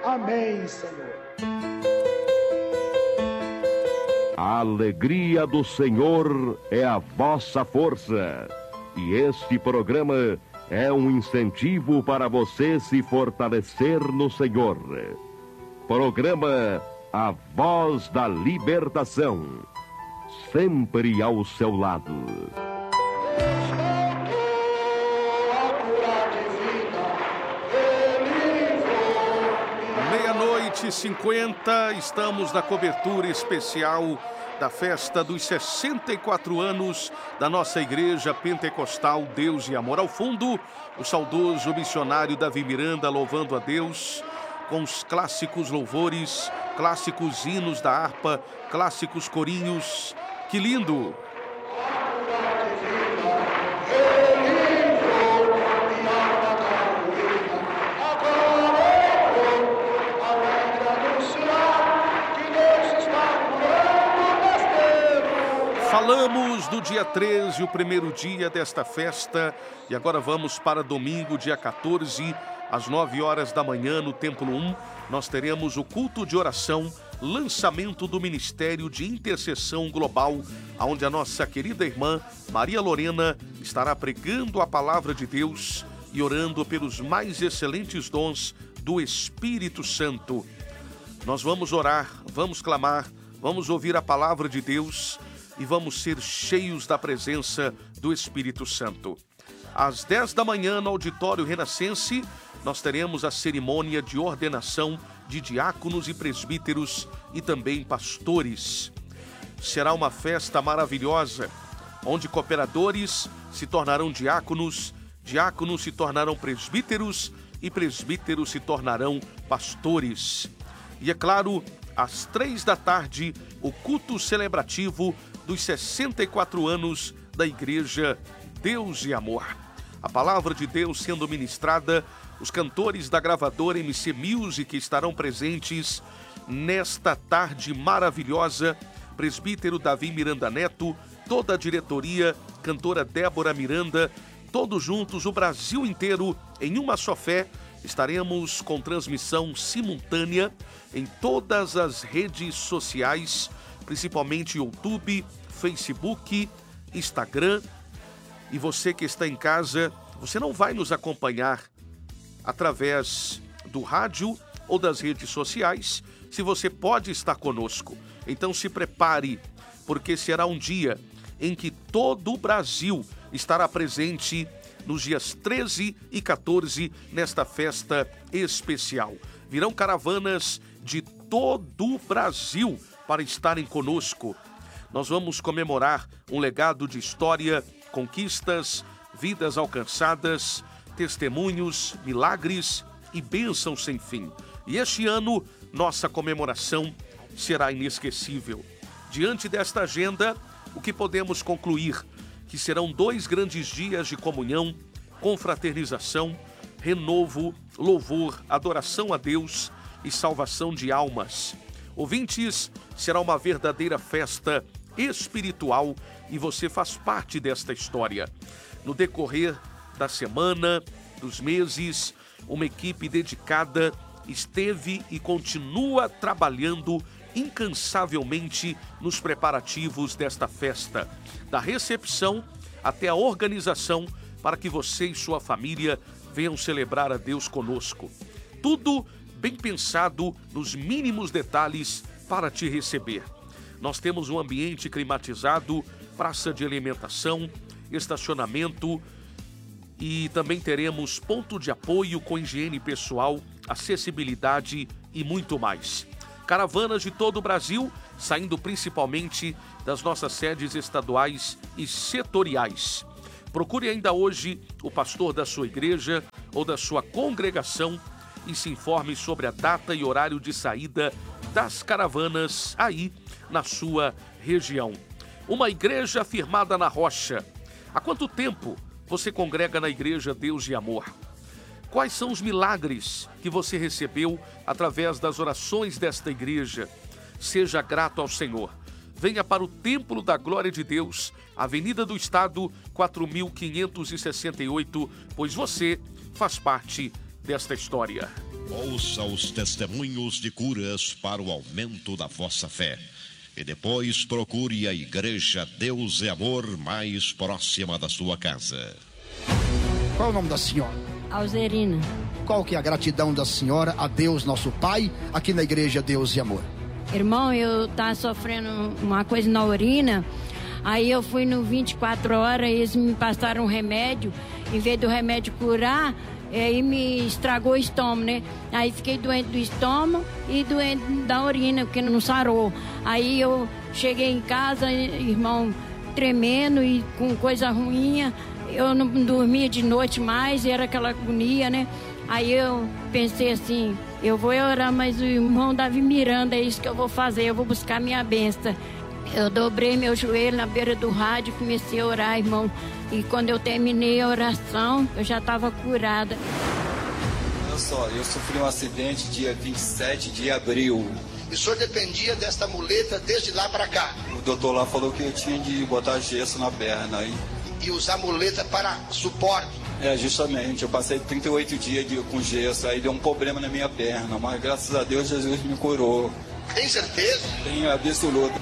Amém, Senhor. A alegria do Senhor é a vossa força. E este programa é um incentivo para você se fortalecer no Senhor. Programa A Voz da Libertação. Sempre ao seu lado. 50, estamos na cobertura especial da festa dos 64 anos da nossa Igreja Pentecostal Deus e Amor. Ao fundo, o saudoso missionário Davi Miranda louvando a Deus com os clássicos louvores, clássicos hinos da harpa, clássicos corinhos. Que lindo! Falamos do dia 13, o primeiro dia desta festa, e agora vamos para domingo, dia 14, às 9 horas da manhã, no Templo 1, nós teremos o culto de oração, lançamento do Ministério de Intercessão Global, onde a nossa querida irmã Maria Lorena estará pregando a palavra de Deus e orando pelos mais excelentes dons do Espírito Santo. Nós vamos orar, vamos clamar, vamos ouvir a palavra de Deus e vamos ser cheios da presença do Espírito Santo. Às 10 da manhã, no Auditório Renascense, nós teremos a cerimônia de ordenação de diáconos e presbíteros e também pastores. Será uma festa maravilhosa, onde cooperadores se tornarão diáconos, diáconos se tornarão presbíteros e presbíteros se tornarão pastores. E é claro, às 3 da tarde, o culto celebrativo dos 64 anos da Igreja Deus e Amor. A palavra de Deus sendo ministrada, os cantores da gravadora MC Music estarão presentes nesta tarde maravilhosa. Presbítero Davi Miranda Neto, toda a diretoria, cantora Débora Miranda, todos juntos, o Brasil inteiro, em uma só fé. Estaremos com transmissão simultânea em todas as redes sociais, principalmente YouTube, Facebook, Instagram. E você que está em casa, você não vai nos acompanhar através do rádio ou das redes sociais, se você pode estar conosco. Então se prepare, porque será um dia em que todo o Brasil estará presente nos dias 13 e 14, nesta festa especial. Virão caravanas de todo o Brasil para estarem conosco. Nós vamos comemorar um legado de história, conquistas, vidas alcançadas, testemunhos, milagres e bênçãos sem fim. E este ano, nossa comemoração será inesquecível. Diante desta agenda, o que podemos concluir? Que serão 2 grandes dias de comunhão, confraternização, renovo, louvor, adoração a Deus e salvação de almas. Ouvintes, será uma verdadeira festa espiritual e você faz parte desta história. No decorrer da semana, dos meses, uma equipe dedicada esteve e continua trabalhando incansavelmente nos preparativos desta festa, da recepção até a organização, para que você e sua família venham celebrar a Deus conosco. Tudo bem pensado nos mínimos detalhes para te receber. Nós temos um ambiente climatizado, praça de alimentação, estacionamento e também teremos ponto de apoio com higiene pessoal, acessibilidade e muito mais. Caravanas de todo o Brasil, saindo principalmente das nossas sedes estaduais e setoriais. Procure ainda hoje o pastor da sua igreja ou da sua congregação e se informe sobre a data e horário de saída das caravanas aí na sua região. Uma igreja firmada na rocha. Há quanto tempo você congrega na Igreja Deus e Amor? Quais são os milagres que você recebeu através das orações desta igreja? Seja grato ao Senhor. Venha para o Templo da Glória de Deus, Avenida do Estado, 4.568, pois você faz parte desta história. Ouça os testemunhos de curas para o aumento da vossa fé. E depois procure a Igreja Deus e Amor mais próxima da sua casa. Qual é o nome da senhora? Alzerina. Qual que é a gratidão da senhora a Deus, nosso Pai, aqui na Igreja Deus e Amor? Irmão, eu tava sofrendo uma coisa na urina. Aí eu fui no 24 horas, eles me passaram um remédio. Em vez do remédio curar, aí me estragou o estômago, né? Aí fiquei doente do estômago e doente da urina, porque não sarou. Aí eu cheguei em casa, irmão, tremendo e com coisa ruim. Eu não dormia de noite mais, era aquela agonia, né? Aí eu pensei assim, eu vou orar, mas o irmão Davi Miranda, é isso que eu vou fazer, eu vou buscar minha bênção. Eu dobrei meu joelho na beira do rádio e comecei a orar, irmão. E quando eu terminei a oração, eu já estava curada. Olha só, eu sofri um acidente dia 27 de abril. E o senhor dependia desta muleta desde lá para cá? O doutor lá falou que eu tinha de botar gesso na perna. E usar muleta para suporte? É, justamente. Eu passei 38 dias com gesso, aí deu um problema na minha perna. Mas graças a Deus, Jesus me curou. Tem certeza? Tenho absoluta.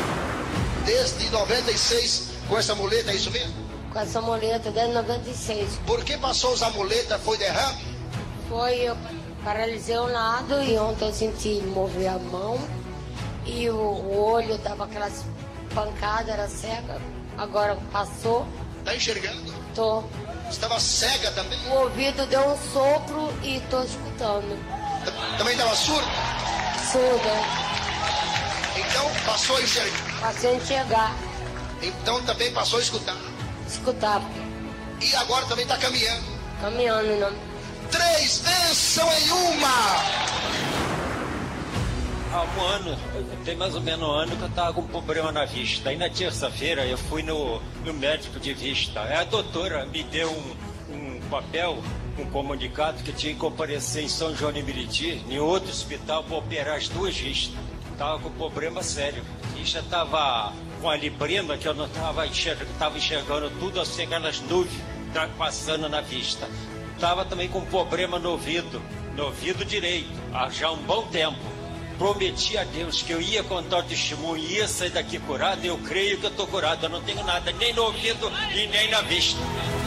Desde 96 com essa muleta, é isso mesmo? Com essa muleta desde 96. Por que passou a usar muleta? Foi derrame? Foi, eu paralisei um lado e ontem eu senti mover a mão e o olho dava aquelas pancadas, era cega. Agora passou. Tá enxergando? Tô. Estava cega também? O ouvido deu um sopro e tô escutando. Também estava surdo? Surda. Então passou a enxergar? Passei a enxergar. Então também passou a escutar? Escutar. E agora também está caminhando? Caminhando, não. 3 bênçãos em uma! Há um ano, tem mais ou menos um ano que eu estava com um problema na vista. Aí na terça-feira eu fui no médico de vista. Aí a doutora me deu um papel, um comunicado que tinha que comparecer em São João de Meriti, em outro hospital, para operar as 2 vistas. Estava com problema sério. A vista estava com a librina que eu não estava enxergando tudo, assim, aquelas nuvens passando na vista. Estava também com problema no ouvido direito, há já um bom tempo. Prometi a Deus que eu ia contar o testemunho e ia sair daqui curado, e eu creio que eu estou curado. Eu não tenho nada, nem no ouvido e nem na vista.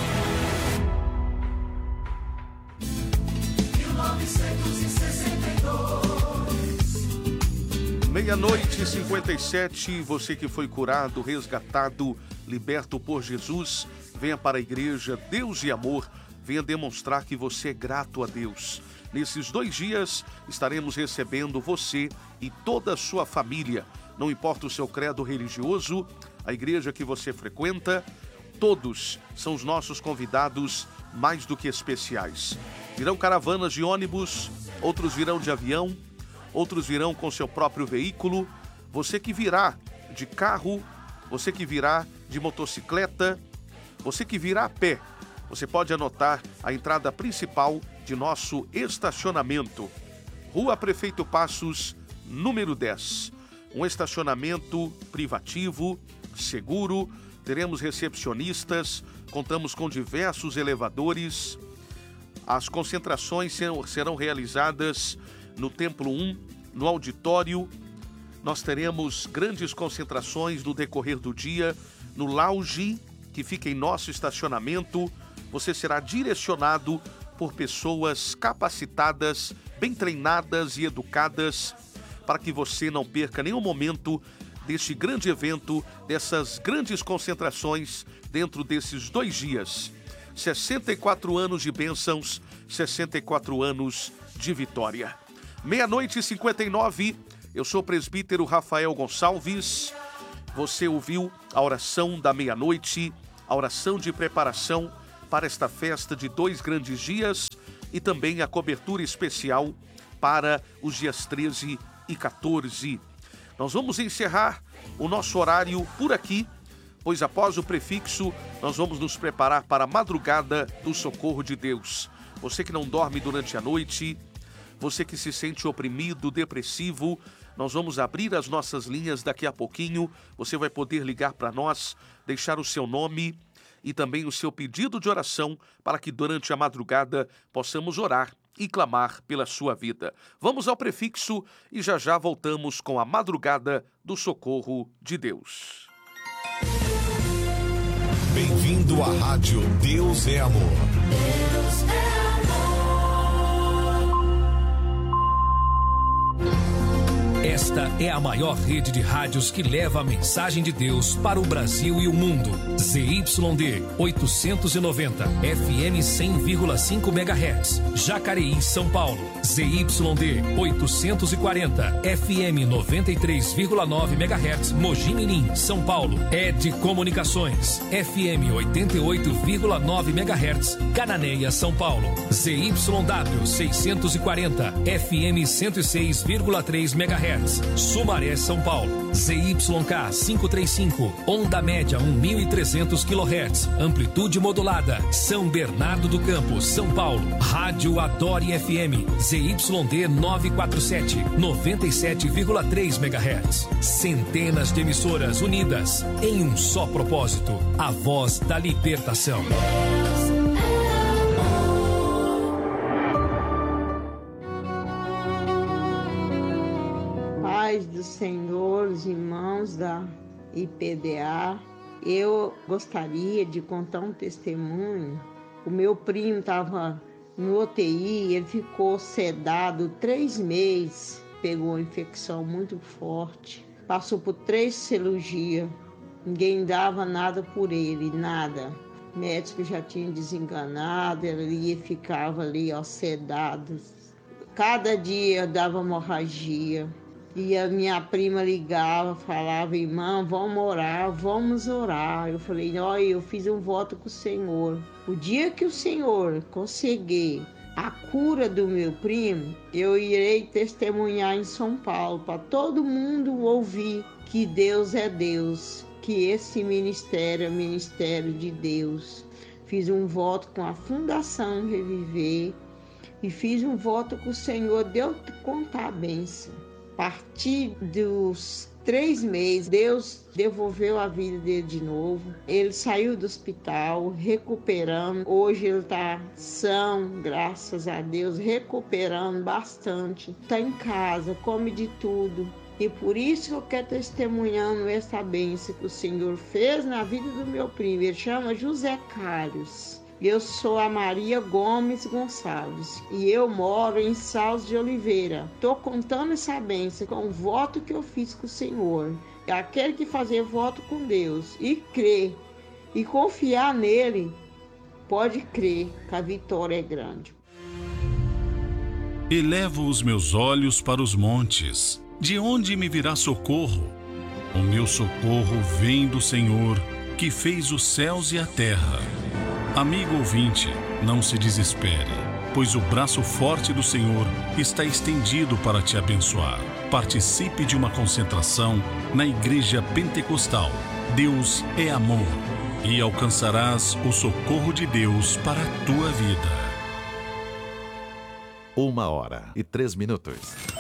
00:57, você que foi curado, resgatado, liberto por Jesus, venha para a Igreja Deus e Amor, venha demonstrar que você é grato a Deus. Nesses 2 dias estaremos recebendo você e toda a sua família, não importa o seu credo religioso, a igreja que você frequenta, todos são os nossos convidados mais do que especiais. Virão caravanas de ônibus, outros virão de avião, outros virão com seu próprio veículo. Você que virá de carro, você que virá de motocicleta, você que virá a pé, você pode anotar a entrada principal de nosso estacionamento. Rua Prefeito Passos, número 10. Um estacionamento privativo, seguro, teremos recepcionistas, contamos com diversos elevadores. As concentrações serão realizadas no Templo 1, no auditório. Nós teremos grandes concentrações no decorrer do dia, no lounge, que fica em nosso estacionamento. Você será direcionado por pessoas capacitadas, bem treinadas e educadas, para que você não perca nenhum momento deste grande evento, dessas grandes concentrações dentro desses 2 dias. 64 anos de bênçãos, 64 anos de vitória. 00:59, eu sou o presbítero Rafael Gonçalves. Você ouviu a oração da meia-noite, a oração de preparação para esta festa de 2 grandes dias e também a cobertura especial para os dias 13 e 14. Nós vamos encerrar o nosso horário por aqui, pois após o prefixo nós vamos nos preparar para a madrugada do socorro de Deus. Você que não dorme durante a noite, você que se sente oprimido, depressivo, nós vamos abrir as nossas linhas daqui a pouquinho. Você vai poder ligar para nós, deixar o seu nome e também o seu pedido de oração para que durante a madrugada possamos orar e clamar pela sua vida. Vamos ao prefixo e já voltamos com a madrugada do socorro de Deus. Bem-vindo à Rádio Deus é Amor. Deus é amor. Esta é a maior rede de rádios que leva a mensagem de Deus para o Brasil e o mundo. ZYD 890, FM 100,5 MHz, Jacareí, São Paulo. ZYD 840, FM 93,9 MHz, Mogi Mirim, São Paulo. ED Comunicações, FM 88,9 MHz, Cananéia, São Paulo. ZYW 640, FM 106,3 MHz, Sumaré, São Paulo. ZYK 535, onda média 1.300 kHz, amplitude modulada, São Bernardo do Campo, São Paulo. Rádio Adore FM, ZYD 947, 97,3 MHz. Centenas de emissoras unidas em um só propósito, a voz da libertação. Paz do Senhor, os irmãos da IPDA, eu gostaria de contar um testemunho. O meu primo estava no UTI, ele ficou sedado 3 meses, pegou uma infecção muito forte, passou por 3 cirurgias, ninguém dava nada por ele, nada. O médico já tinha desenganado, ele ficava ali, sedado. Cada dia dava hemorragia. E a minha prima ligava, falava, irmã, vamos orar. Eu falei, olha, eu fiz um voto com o Senhor. O dia que o Senhor conseguir a cura do meu primo, eu irei testemunhar em São Paulo, para todo mundo ouvir que Deus é Deus, que esse ministério é o ministério de Deus. Fiz um voto com a Fundação Reviver e fiz um voto com o Senhor, Deus contar a bênção. A partir dos 3 meses, Deus devolveu a vida dele de novo. Ele saiu do hospital, recuperando. Hoje ele está são, graças a Deus, recuperando bastante. Está em casa, come de tudo. E por isso que eu quero testemunhando essa bênção que o Senhor fez na vida do meu primo. Ele chama José Carlos. Eu sou a Maria Gomes Gonçalves e eu moro em Salles de Oliveira. Estou contando essa bênção com o voto que eu fiz com o Senhor. Aquele que fazer voto com Deus e crer e confiar nele, pode crer que a vitória é grande. Elevo os meus olhos para os montes. De onde me virá socorro? O meu socorro vem do Senhor, que fez os céus e a terra. Amigo ouvinte, não se desespere, pois o braço forte do Senhor está estendido para te abençoar. Participe de uma concentração na Igreja Pentecostal. Deus é amor e alcançarás o socorro de Deus para a tua vida. 1h03.